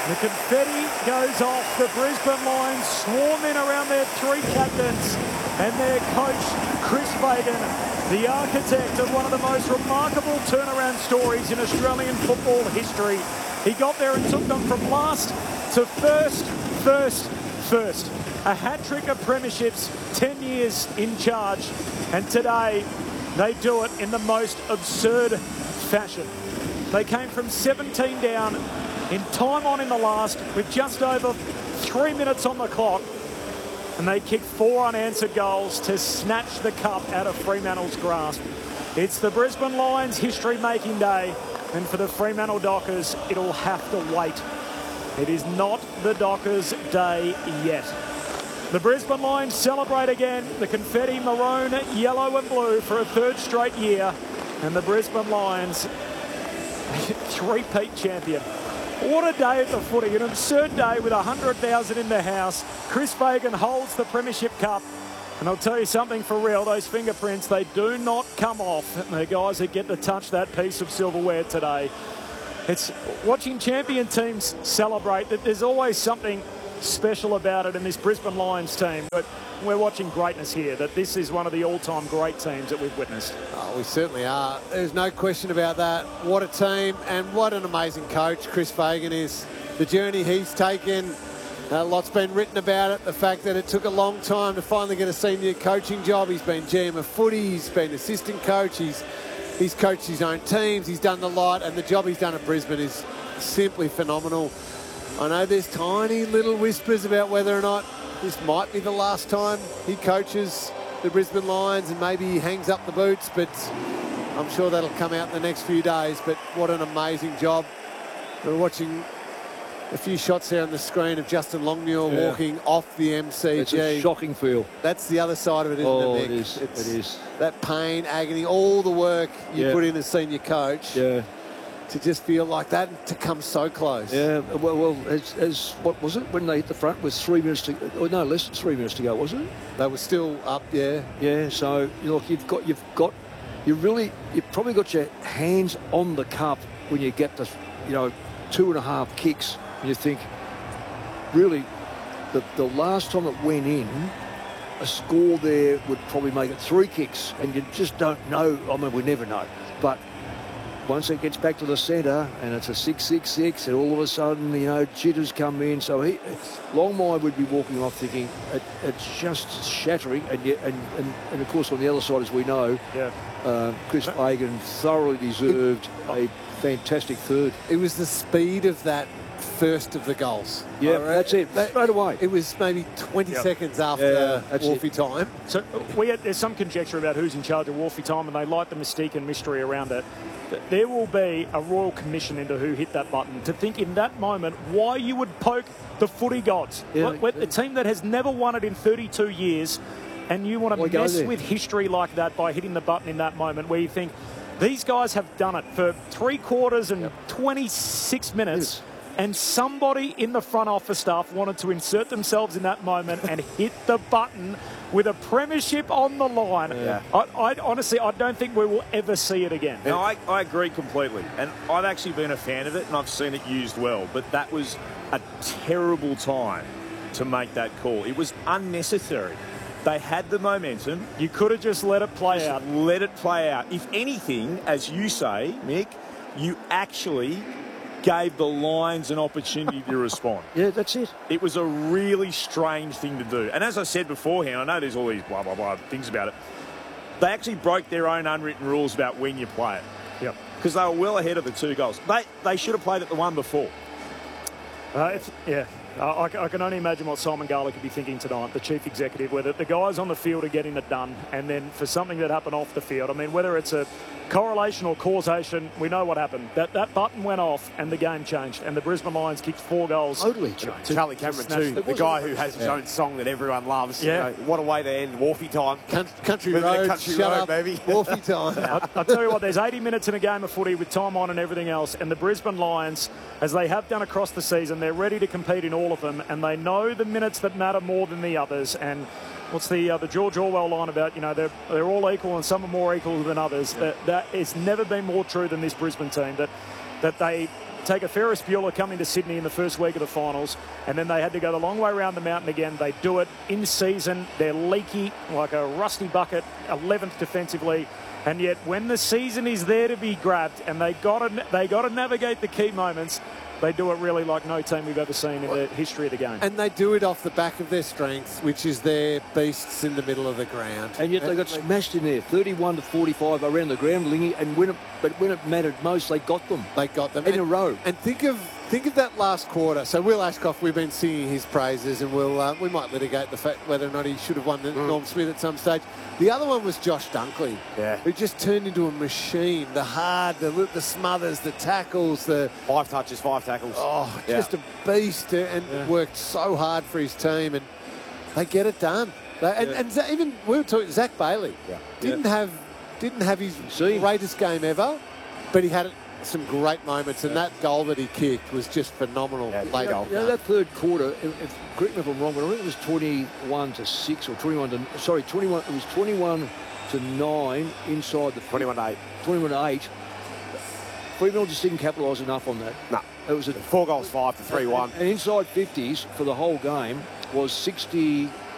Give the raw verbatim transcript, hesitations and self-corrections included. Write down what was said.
The confetti goes off. The Brisbane Lions swarm in around their three captains and their coach, Chris Fagan, the architect of one of the most remarkable turnaround stories in Australian football history. He got there and took them from last to first, first, first. A hat-trick of premierships, ten years in charge, and today they do it in the most absurd fashion. They came from seventeen down in time on in the last with just over three minutes on the clock, and they kicked four unanswered goals to snatch the cup out of Fremantle's grasp. It's the Brisbane Lions history-making day, and for the Fremantle Dockers, it'll have to wait. It is not the Dockers' day yet. The Brisbane Lions celebrate again, the confetti maroon, yellow and blue for a third straight year, and the Brisbane Lions three-peat champion. What a day at the footy, an absurd day with one hundred thousand in the house. Chris Fagan holds the Premiership Cup. And I'll tell you something for real, those fingerprints, they do not come off. And the guys that get to touch that piece of silverware today. It's watching champion teams celebrate, that there's always something special about it in this Brisbane Lions team. But we're watching greatness here, that this is one of the all-time great teams that we've witnessed. Oh, we certainly are. There's no question about that. What a team and what an amazing coach Chris Fagan is. The journey he's taken, a lot's been written about it. The fact that it took a long time to finally get a senior coaching job. He's been G M of footy, he's been assistant coach, he's, he's coached his own teams, he's done the lot, and the job he's done at Brisbane is simply phenomenal. I know there's tiny little whispers about whether or not this might be the last time he coaches the Brisbane Lions and maybe he hangs up the boots, but I'm sure that'll come out in the next few days. But what an amazing job. We're watching a few shots here on the screen of Justin Longmuir yeah. walking off the M C G. It's a shocking feel. That's the other side of it, isn't oh, it, Nick? it is. It's it is. That pain, agony, all the work you yeah. put in as senior coach. Yeah. To just feel like that and to come so close. Yeah, well, well as, as what was it when they hit the front with three minutes to, or no, less than three minutes to go, wasn't it? They were still up, yeah. Yeah, so look, you've got, you've got, you really, you've probably got your hands on the cup when you get the, you know, two and a half kicks, and you think, really, the the last time it went in, a score there would probably make it three kicks, and you just don't know. I mean, we never know, but. Once it gets back to the centre and it's a six six six and all of a sudden, you know, jitters come in. So he, Longmire would be walking off thinking it, it's just shattering. And, yet, and, and, and, of course, on the other side, as we know, yeah. uh, Chris Fagan thoroughly deserved a fantastic third. It was the speed of that first of the goals. Yeah, that's it. That, straight away. It was maybe twenty yep. seconds after yeah, Wolfie time. So we had, there's some conjecture about who's in charge of Wolfie time, and they like the mystique and mystery around it. There will be a royal commission into who hit that button to think in that moment why you would poke the footy gods. Yeah, like, a team that has never won it in thirty-two years, and you want to mess with history like that by hitting the button in that moment where you think these guys have done it for three quarters and yep. twenty-six minutes. Yes. And somebody in the front office staff wanted to insert themselves in that moment and hit the button with a premiership on the line. Yeah. I, I honestly, I don't think we will ever see it again. No, I, I agree completely. And I've actually been a fan of it and I've seen it used well. But that was a terrible time to make that call. It was unnecessary. They had the momentum. You could have just let it play just out. Let it play out. If anything, as you say, Mick, you actually gave the Lions an opportunity to respond. Yeah, that's it. It was a really strange thing to do. And as I said beforehand, I know there's all these blah, blah, blah things about it. They actually broke their own unwritten rules about when you play it. Yep. Because they were well ahead of the two goals. They they should have played it the one before. Uh, it's, yeah. Uh, I, I can only imagine what Simon Garlick could be thinking tonight, the chief executive, whether the guys on the field are getting it done, and then for something that happened off the field, I mean, whether it's a correlation or causation, we know what happened. That that button went off and the game changed, and the Brisbane Lions kicked four goals. Totally changed. To, Charlie Cameron too, the guy who has his yeah. own song that everyone loves. Yeah. You know, what a way to end Wolfie time. Country road, country shut road, up, baby. Wolfie time. I, I'll tell you what, there's eighty minutes in a game of footy with time on and everything else, and the Brisbane Lions, as they have done across the season, they're ready to compete in all of them, and they know the minutes that matter more than the others. And what's the uh, the George Orwell line about, you know, they're, they're all equal and some are more equal than others. Yeah. That, that it's never been more true than this Brisbane team, that that they take a Ferris Bueller coming to Sydney in the first week of the finals, and then they had to go the long way around the mountain again. They do it in season. They're leaky like a rusty bucket, eleventh defensively. And yet when the season is there to be grabbed and they got to, they got to navigate the key moments, they do it really like no team we've ever seen in the history of the game. And they do it off the back of their strength, which is their beasts in the middle of the ground. And yet they got smashed in there, thirty-one to forty-five around the ground, Lingy, and when it, but when it mattered most, they got them. They got them in and, a row. And think of think of that last quarter. So Will Ashcroft, we've been singing his praises, and we'll uh, we might litigate the fact whether or not he should have won the mm. Norm Smith at some stage. The other one was Josh Dunkley, yeah. who just turned into a machine. The hard, the the smothers, the tackles, the five touches, five tackles. Oh, yeah. just a beast, and yeah. worked so hard for his team, and they get it done. They, and, yeah. and even we were talking Zach Bailey yeah. didn't yeah. have didn't have his See? greatest game ever, but he had some great moments, and yeah. that goal that he kicked was just phenomenal. Yeah, late you know, you know, that third quarter, if, if, correct me if I'm wrong, but I think it was twenty-one to six or twenty-one to sorry, twenty-one. It was twenty-one to nine inside the twenty-one to eight. twenty-one to eight. Fremantle just didn't capitalise enough on that. No, it was a four goals, five to three one. And, and inside fifties for the whole game was sixty,